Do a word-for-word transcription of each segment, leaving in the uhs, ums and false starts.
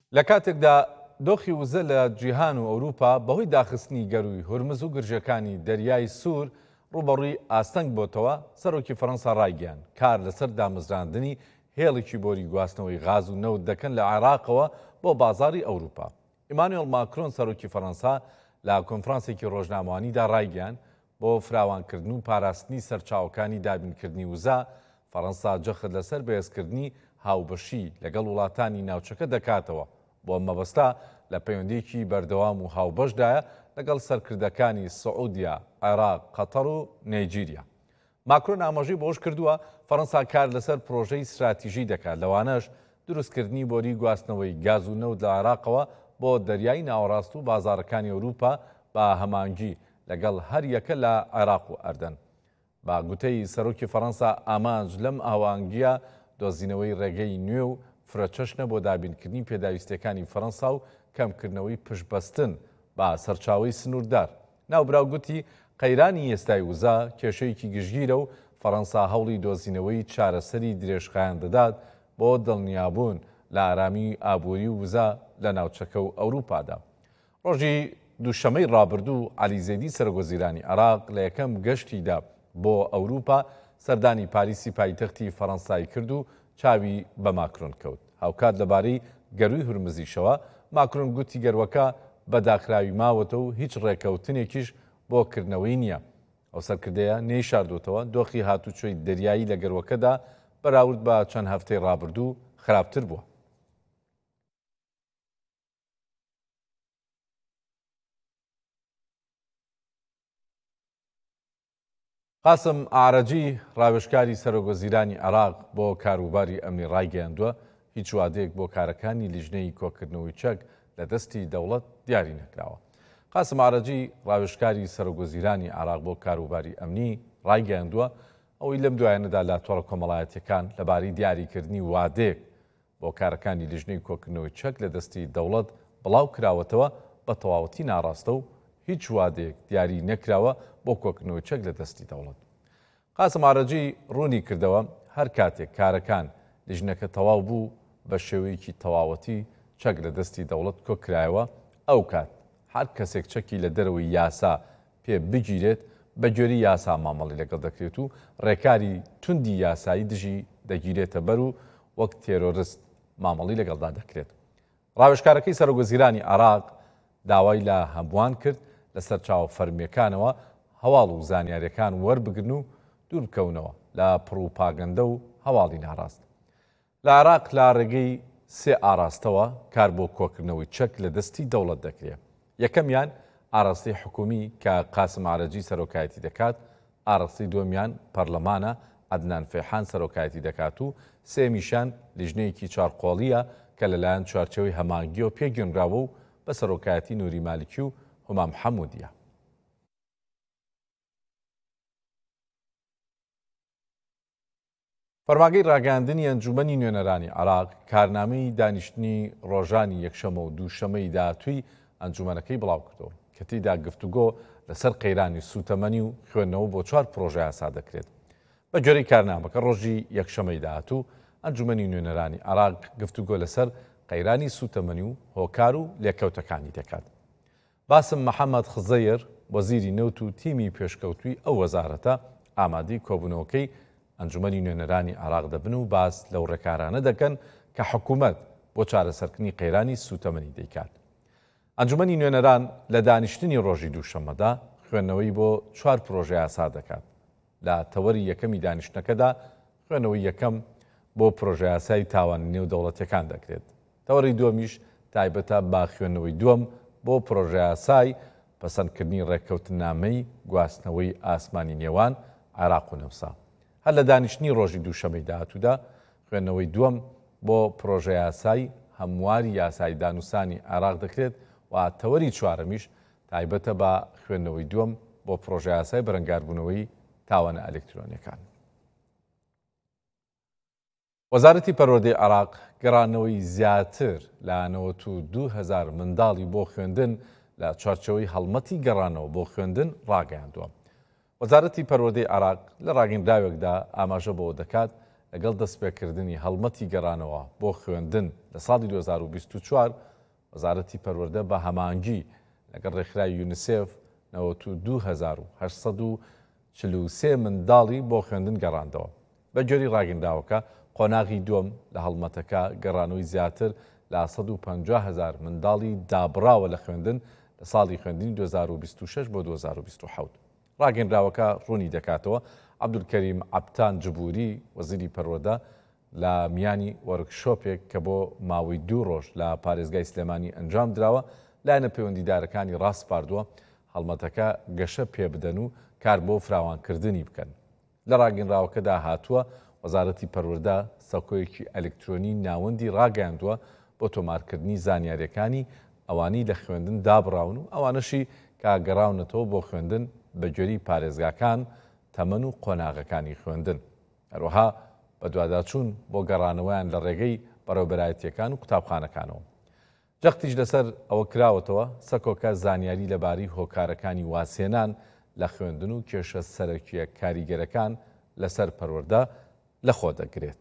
لە کاتێکدا دۆخی وزە لە جیهان و ئەوروپا بەهۆی داخستنی گەروی هورمز و گرژەکانی دەریای سوور ڕوبەڕووی ئاستەنگ بۆتەوە، سەرۆکی فەڕەنسا ڕایگەیاند کار لەسەر دامەزراندنی هێڵێکی بۆری گواستنەوەی غاز و نەوت دەکەن لە عێراقەوە بۆ بازاری ئەوروپا. ئیمانوێل ماکرۆن سەرۆکی فەڕەنسا لە کۆنفرانسێکی ڕۆژنامەوانیدا ڕایگەیاند بۆ فراوانکردن و پاراستنی سەرچاوەکانی دابینکردنی وزە، فەڕەنسا جەخت لەسەر بەهێزکردنی هاوبەشی لەگەڵ وڵاتانی ناوچەکە دەکاتەوە بۆ مەبەستا لە پەیوەندیەکی بەردەوام و هاوبەشدایە لەگەڵ سەرکردەکانی سعودیا، عێراق، قەتەر و نایجیریا. ماکرۆن ئاماژەی بۆش کردووە فەڕەنسا کار لەسەر پرۆژەی استراتیژی دەکات، لەوانەش دروستکردنی بۆری گواستنەوەی گاز و نەوت لە عێراقەوە بۆ دەریای ناوەڕاست و بازاڕەکانی ئەوروپا بە هەمانگی لەگەڵ هەر یەکە لە عێراق و ئەردەن. با گوتەی سەرۆکی فەڕەنسا ئامانج لەم ئاوانگیە دۆزینەوەی ڕێگەی نوێ و فرەچەشنە بۆ دابینکردنی پێداویستەکانی فەڕەنسا و کەمکردنەوەی پشتبەستن بە سەرچاوی سنووردار. ناوبراو گوتی قەیرانی ئێستای وزە کێشەیەکی گشتگیرە و فەڕەنسا هەوڵی دۆزینەوەی چارەسەری درێژخایان دەدات بۆ دڵنیابوون لە ئارامی ئابووری وزە لە ناوچەکە و ئەوروپادا. ڕۆژی دووشەمەی ڕابردوو عەلی زەیدی سەرۆکوەزیرانی عێراق لە یەکەم گەشتیدا بۆ ئەوروپا سەردانی پاریسی پایتەختی فەڕەنسای کرد و چاوی بە ماکرۆن کەوت. هاوکات لەبارەی گەروی هورمزیشەوە ماکرۆن گوتی گەروەکە بەداخراوی ماوەتە و هیچ ڕێکەوتنێکیش بۆ کردنەوەی نییە. ئەو سەرکردەیە نێیشاردوتەوە دۆخی هاتوچۆی دەریایی لە گەروەکەدا بەراورد بە چەند هەفتەی ڕابردوو خراپتر بووە. قاسم ئارەجی ڕاوێژکاری سەرۆکوەزیرانی عێراق بۆ کاروباری ئەمنی ڕایگەیاندووە هیچ وادەیەک بۆ کارەکانی لیژنەی کۆکردنەوەی چەک لە دەستی دەوڵەت دیاری نەکراوە. قاسم ئارەجی ڕاوێژکاری سەرۆکوەزیرانی عێراق بۆ کاروباری ئەمنی ڕایگەیاندووە ئەوەی لەم دوایانەدا لە تۆڕە کۆمەڵایەتیەکان لەبارەی دیاریکردنی وادەیەک بۆ کارەکانی لیژنەی کۆکردنەوەی چەک لە دەستی دەوڵەت بڵاو کراوەتەوە بە تەواوەتی ناڕاستە و هیچ وادەیەک دیاری نەکراوە بۆ کۆکردنەوەی چەک لە دەستی دەوڵەت. قاسم ئارەجی ڕوونی کردەوە هەر کاتێک کارەکان لیژنەکە تەواو بوو بە شێوەیەکی تەواوەتی چەک لە دەستی دەوڵەت کۆکرایەوە، ئەو کات هەر کەسێک چەکی لە دەرەوەی یاسا پێ بگیرێت بە گوێرەی یاسا مامەڵی لەگەڵ دەکرێت و ڕێکاری توندی یاسایی دژی دەگیرێتە بەر و وەک تێرۆریست مامەڵی لەگەڵدا دەکرێت. ڕاوێژکارەکەی سەرۆکوەزیرانی عێراق داوای لە هەمووان کرد لەسەر چاوە فەرمیەکانەوە هەواڵ و زانیاریەکان وەربگرن و دوور بکەونەوە لە پڕوپاگەندە و هەواڵی ناڕاست. لە عێراق لە ڕێگەی سێ ئاراستەوە کار بۆ کۆکردنەوەی چەک لە دەستی دەوڵەت دەکرێت. یەکەمیان ئاراستی حکومی کە قاسم ئارەجی سەرۆکایەتی دەکات، ئاراستی دووەمیان پەرلەمانە عەدنان فێحان سەرۆکایەتی دەکات و سێمیشان لیژنەیەکی چارقۆڵیە کە لەلایەن چوارچێوەی هەمانگیەوە پێگەێنراوە و بە سەرۆکایەتی نووری مالیکی و هومام حەموودیە. فەرمانگەی ڕاگەاندنی ئەنجومەنی نوێنەرانی عێراق کارنامەی دانیشتنی ڕۆژانی یەکشەمە و دووشەمەی داهاتووی ئەنجومەنەکەی بڵاو کردەوە کە تێیدا گفتوگۆ لەسەر قەیرانی سوتەمەنی و خوێندنەوە بۆ چوار پرۆژە یاسا دەکرێت. بە گوێرەی کارنامەکە ڕۆژی یەکشەمەی داهاتوو ئەنجومەنی نوێنەرانی عێراق گفتوگۆ لەسەر قەیرانی سوتەمەنی و هۆکار و لێکەوتەکانی دەکات. باسم محەممەد خزەیر وەزیری نەوت و تیمی پێشکەوتوی ئەو وەزارەتە ئامادەی کۆبوونەوەکەی ئەنجومەنی نوێنەرانی عێراق دەبن و باس لەو ڕێکارانە دەکەن کە حکوومەت بۆ چارەسەرکردنی قەیرانی سوتەمەنی دەیکات. ئەنجومەنی نوێنەران لە دانیشتنی ڕۆژی دووشەمەدا خوێندنەوەی بۆ چوار پرۆژە یاسا دەکات. لە تەوەری یەکەمی دانیشتنەکەدا خوێندنەوەی یەکەم بۆ پرۆژە یاسای تاوانی نێودەوڵەتیەکان دەکرێت. تەوەری دووەمیش تایبەتە با خوێندنەوەی دووەم بۆ پرۆژە یاسای پەسەندکردنی ڕێککەوتنامەی گواستنەوەی ئاسمانی نێوان عێراق و نەوسا. هەر لە دانیشتنی ڕۆژی دووشەمەی داهاتوودا خوێندنەوەی دووەم بۆ پرۆژە یاسای هەمواری یاسای دانووسانی عێراق دەکرێت و تەوەری چوارەمیش تایبەتە بە خوێندنەوەی دووەم بۆ پرۆژە یاسای بەرەنگاربوونەوەی تاوانە ئەلکترۆنیەکان. وەزارەتی پەروەردەی عێراق گەڕانەوەی زیاتر لە نەوەت و دوو هەزار منداڵی بۆ خوێندن لە چوارچەوەی هەڵمەتی گەڕانەوە بۆ خوێندن ڕاگەیاندووە. وەزارەتی پەروەردەی عێراق لە ڕاگەیەندراوێکدا ئاماژە بۆ دەکات لەگەڵ دەستپێکردنی هەڵمەتی گەڕانەوە بۆ خوێندن لە ساڵی دوو هەزار و بیست و چوار وەزارەتی پەروەردە بە هەمانگی لەگەڵ ڕێکخراوی یونیسێف نەوەت و دوو هەزار و هەشت سەد و چل و سێ منداڵی بۆ خوێندن گەڕاندەوە. بە جۆری ڕاگەندراوەکە قۆناغی دووەم لە هەڵمەتەکە گەڕانەوەی زیاتر لە سەد و پەنجا هەزار منداڵی دابڕاوە لە خوێندن لە ساڵی خوێندنی دوو هەزار و بیست و شەش بۆ دوو هەزار و بیست و حەوت. ڕاگەندراوەکە ڕوونی دەکاتەوە عەبدولکەریم عەبتان جبووری وەزیری پەروەردە لە میانی وەرکشۆپێک کە بۆ ماوەی دوو ڕۆژ لە پارێزگای سلێمانی ئەنجام درراوە لایەنە پەیوەندیدارەکانی ڕاستپاردووە هەڵمەتەکە گەشە پێ بدەن و کار بۆ فراوانکردنی بکەن. لە ڕاگەنراوەکەدا هاتووە وەزارەتی پەروەردە سەکۆیەکی ئەلکترۆنی ناوەندی ڕاگەیاندووە بۆ تۆمارکردنی زانیاریەکانی ئەوانەی لە خوێندن دابڕاون و ئەوانەشی کاگەڕاونەتەوە بۆ خوێندن بە گوێری پارێزگاکان تەمەن و قۆناغەکانی خوێندن. هەروەها بە دوواداچوون بۆ گەڕانەوەیان لە ڕێگەی بەڕێوەبەرایەتیەکان و قوتابخانەکانەوە. جەختیش لەسەر ئەوە کراوەتەوە سەکۆکە زانیاری لەبارەی هۆکارەکانی واسێنان لە خوێندن و کێشە سەرەکیە کاریگەرەکان لەسەر پەروەردە لەخۆ دەگرێت.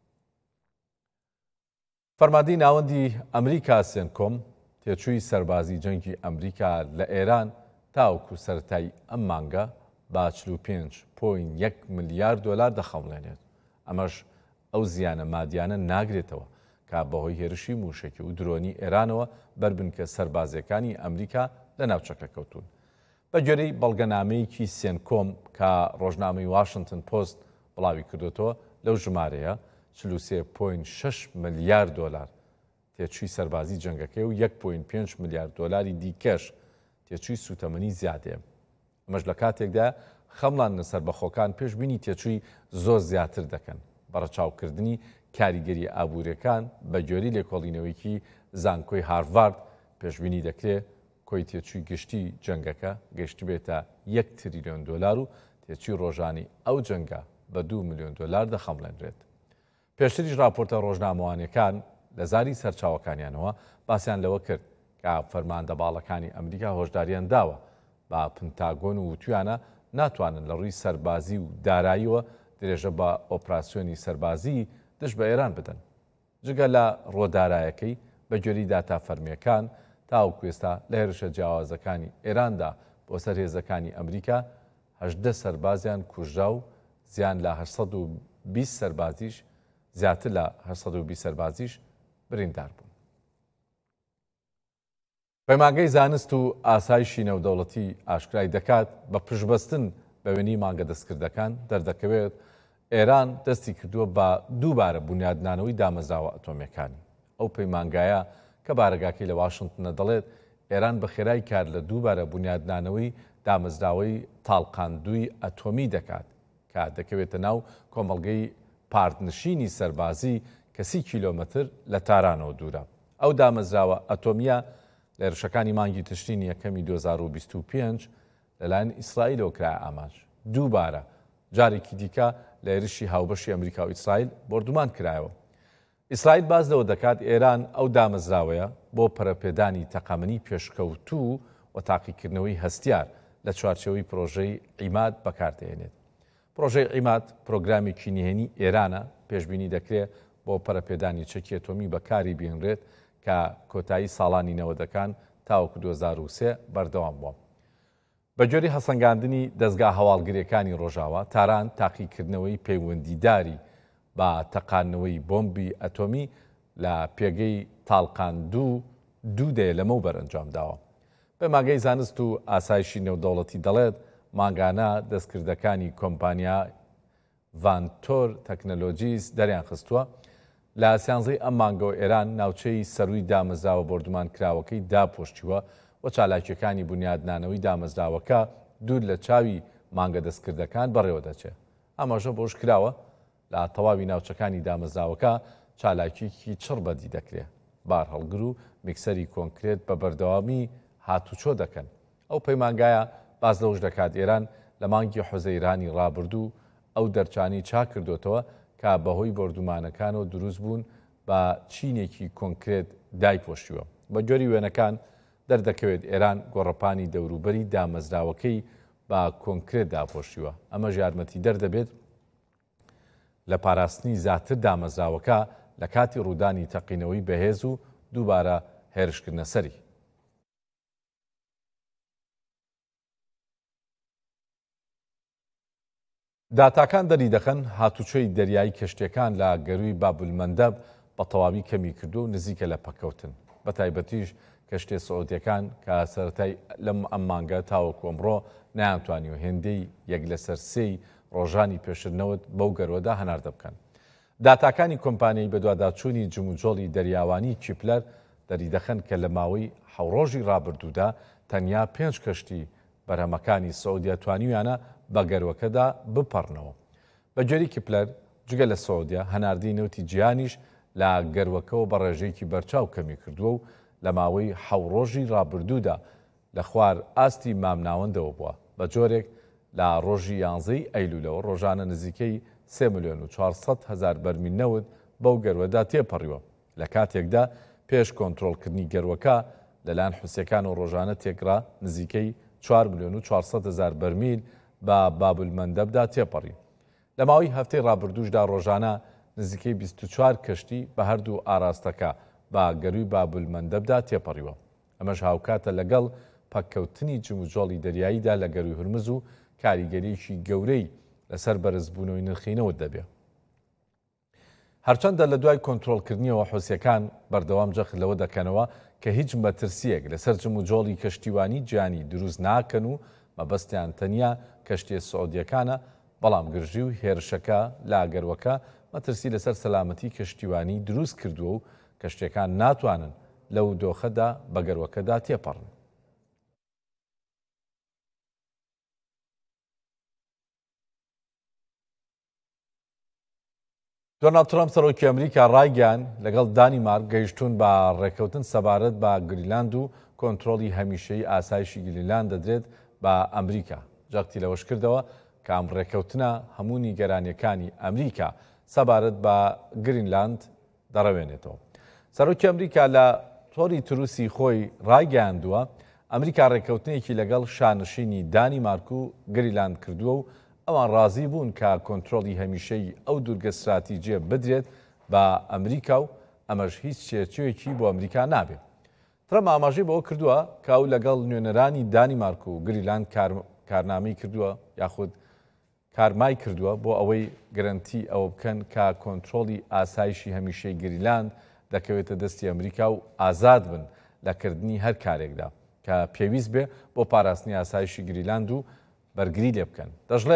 فەرماندەی ناوەندی ئەمریکا سێنکۆم تێچووی سەربازی جەنگی ئەمریکا لە ئێران تاوەکو سەرەتای ئەم مانگە با چل و پێنج پۆین یەک ملیار دۆلار دەخەڵێنێت. ئەمەش ئەو زیانە مادیانە ناگرێتەوە کا بەهۆی هێرشی موشکی و درۆنی ئێرانەوە بربن کە سەربازەکانی ئەمریکا لە ناوچەکە کەوتون. بە گوێرەی بەڵگەنامەیەکی سێنکۆم کە ڕۆژنامەی واشنگتن پۆست بڵاوی کردوتەوە لەو ژمارەیە چل و سێ پۆین شەش ملیار دۆلار تێچووی سەربازی جەنگەکەی و یەک پۆین پێنج ملیار دۆلاری دیکەش تێچووی سوتەمەنی زیادەیە. ئەمەش لە کاتێکدا خەمڵان لەسەر بەخۆکان پێشبینی تێچووی زۆر زیاتر دەکەن. بەڕەچاوکردنی کاریگەری ئابوووریەکان بە گوێری لێکۆڵینەوەیکی زانکۆی هاروارد پێشبینی دەکرێت کۆی تێچووی گشتی جەنگەکە گەشت بێتە یەک تریلیۆن دۆلار و تێچووی ڕۆژانی ئەو جەنگە بە دوو ملیۆن دۆلار دەخەمڵێنرێت. پێشتریش راپۆرتە ڕۆژنامەوانیەکان لە زاری سەرچاوەکانیانەوە باسییان لەوە کرد کە فەرماندە باڵەکانی ئەمریکا هۆشداریان داوە با پنتاگۆن و وتویانە ناتوانن لە ڕووی سەربازی و داراییەوە درێژە بە ئۆپراسیۆنی سەربازی دش بە ئێران بدەن. جگە لە ڕۆدارایەکەی بە گوێری داتا فەرمیەکان تاوەکو ئێستا لە هێرشە جیاوازەکانی ئێراندا بۆ سەر هێزەکانی ئەمریکا هەژدە سەربازیان کوژرا و زیان لە هەشت سەد و بیست سەربازیش زیاتر لە هەشت سەد و بیست سەربازیش بریندار بوون. پەیمانگەی زانست و ئاسایشی نێودەوڵەتی ئاشکرای دەکات بە پشبەستن بە وێنی مانگە دەستکردەکان دەردەکەوێت ئێران دەستی کردووە بە دووبارە بنیادنانەوەی دامەزراوە ئەتۆمیەکانی. ئەو پەیمانگایە کە بارگاکەی لە واشنگتنە دەڵێت ئێران بە خێرای کار لە دووبارە بنیادنانەوەی دامەزراوەی تاڵقاندووی ئەتۆمی دەکات کە دەکەوێتە ناو کۆمەڵگەی پارتنشینی سەربازی کە سی کیلۆمەتر لە تارانەوە دوورە. ئەو دامەزراوە ئەتۆمیە لە هێرشەکانی مانگی تشرینی یەکەمی دوو هەزار و بیست و پێنج لەلایەن ئیسرائیلەوە کرای ئاماژ. دووبارە جارێکی دیکە لە هێرشی هاوبەشی ئەمریکا و ئیسرائیل بردومان کرایەوە. ئیسرائیل باز لەوە دەکات ئێران ئەو دامەزراوەیە بۆ پەرەپێدانی تەقامنی پێشکەوتوو و تاقیکردنەوەی هەستیار لە چوارچەوەی پرۆژەی عیماد بەکاردێنێت. پرۆژەی عیماد پرۆگرامێکی نهێنی ئێرانە پێشبینی دەکرێت بۆ پەرەپێدانی چەکی ئەتۆمی بەکاری بێنرێت کە کۆتایی ساڵانی نەوەدەکان تاوەکو دوو هەزار و سێ بەردەوام بووە. بە گوێری هەسەنگاندنی دەستگا هەواڵگریەکانی ڕۆژاوە تاران تاقیکردنەوەی پەیوەندیداری با تەقانەوەی بۆمبی ئەتۆمی لە پێگەی تاڵقاندوو دوو دێ لەمەو بەرئەنجام داوە. پەیمانگەی زانست و ئاسایشی نێودەوڵەتی دەڵێت ماگانە دەستکردەکانی کۆمپانیا ڤانتۆر تەکنەلۆجیز دەریان خستووە لە سیانزەی ئەم مانگەوە ئێران ناوچەی سەرووی دامەزراوە بردومان کراوەکەی داپۆشتیوە و چالاکیەکانی بنیادنانەوەی دامەزراوەکە دوور لە چاوی مانگە دەستکردەکان بەڕێوە دەچێت. ئەمەژە بۆش کراوە لە تەواوی ناوچەکانی دامەزراوەکە چالاکیەکی چڕ بەدی دەکرێت. بار هەڵگر و میکسەری کۆنکرێت بە بەردەوامی هاتوچۆ دەکەن. ئەو پەیمانگایە باز لەوش دەکات ئێران لە مانگی حوزەیرانی ڕابردوو ئەو دەرچانی چاک کردوتەوە کە بەهۆی بردومانەکانەوە دروست بوون بە چینێکی کۆنکرێت دایپۆشیوە. بە گوێری وێنەکان دەردەکەوێت ئێران گۆڕەپانی دەوروبەری دامەزراوەکەی با کۆنکرێت داپۆشیوە. ئەمە یارمەتی دەردەبێت لە پاراستنی زیاتر دامەزراوەکە لە کاتی ڕوودانی تەقینەوەی بەهێز و دووبارە هێرشکردنە سەری. داتاکان دەری دەخەن هاتوچۆی دەریایی کەشتیەکان لە گەروی بابولمەندەب بە تەواوی کەمی کردو و نزیکە لە پەکەوتن. بە تایبەتیش کەشتێ سعودیەکان کە سەرەتای لەم ئەم مانگە تاوەکو ئەمڕۆ نەیانتوانی و هێندەی یەک لەسەر سێی ڕۆژانی پێشترنەوەت بەو گەروەدا هەناردە بکەن. داتاکانی کۆمپانیای بەدواداچوونی جموجۆڵی دەریاوانی چیپلەر دەری دەخەن کە لە ماوەی حەوڕۆژی ڕابردوودا تەنیا پێنج کەشتی بەرهەمەکانی سعودیا توانیویانە بە گەروەکەدا بپەڕنەوە. بە گوێری کیپلەر جگە لە سعودیا هەناردەی نەوتی جیهانیش لە گەروەکەەوە بە ڕێژەیەکی بەرچاو کەمی کردووە و لە ماوەی حەوڕۆژی ڕابردوودا لە خوار ئاستی مامناوەندەوە بووە. بە جۆرێک لە ڕۆژی یانزەی ئەیلولەوە ڕۆژانە نزیکەی سێ ملیۆن و چوارسەد هەزار بەرمیل نەوت بەو گەروەدا تێپەڕیوە. لە کاتێکدا پێش کۆنتڕۆڵکردنی گەروەکە لەلایەن حوسیەکان و ڕۆژانە تێکرا نزیکەی چوار ملیۆن و چوارسەد هەزار بەرمیل بە بابولمەندەبدا تێپەڕی. لە ماوەی هەفتەی ڕابردووشدا ڕۆژانە نزیکەی بیست و چوار کەشتی بە هەردوو ئاراستەکە بە گەروی بابولمەندەبدا تێپەڕیوە. ئەمەش هاوکاتە لەگەڵ پەککەوتنی جموجۆڵی دەریاییدا لە گەروی هورمز و کاریگەریەکی گەورەی لەسەر بەرزبوونەوەی نرخینەوە دەبێت. هەرچەندە لە دوای کۆنتڕۆڵکردنیەوە حوسیەکان بەردەوام جەخت لەوە دەکەنەوە کە هیچ مەترسیەک لەسەر جموجۆڵی کەشتیوانی گیانی دروست ناکەن و مەبەستیان تەنیا کەشتیە سعودیەکانە، بەڵام گرژی و هێرشەکە لا گەروەکە مەترسی لەسەر سەلامەتی کەشتیوانی دروست کردووە و کەشتیەکان ناتوانن لەو دۆخەدا بە گەروەکەدا تێپەڕن. دۆناڵد ترامپ سەرۆکی ئەمریکا ڕایگەیاند لەگەڵ دانیمارک گەیشتوون بە ڕێکەوتن سەبارەت بە گریلاند و کۆنتڕۆڵی هەمیشەیی ئاسایشی گریلاند دەدرێت بە ئەمریکا. جەختی لەوەش کردەوە کە ئەم ڕێکەوتنە هەموو نیگەرانیەکانی ئەمریکا سەبارەت بە گرینلاند دەڕەوێنێتەوە. سەرۆکی ئەمریکا لە تۆری تروسی خۆی ڕایگەیاندووە ئەمریکا ڕێکەوتنێکی لەگەڵ شانشینی دانیمارک و گریلاند کردووە و ئەوان ڕازی بوون کە کۆنتڕۆڵی هەمیشەی ئەو دوورگە استراتیجیە بدرێت بە ئەمریکا و ئەمەش هیچ چێرچێوێکی بۆ ئەمریکا نابێت. ترەمپ ئاماژەی بەوە کردووە کە ئەو لەگەڵ نوێنەرانی دانیمارک و گریلاند کارنامەی کردووە یاخود کارمای کردووە بۆ ئەوەی گەرنتی ئەوە بکەن کە کۆنتڕۆڵی ئاسایشی هەمیشەی گریلاند دەکەوێتە دەستی ئەمریکا و ئازاد بن لەکردنی هەر کارێکدا کە پێویست بێ بۆ پاراستنی ئاسایشی گریلاند و بەرگری لێ بکەن.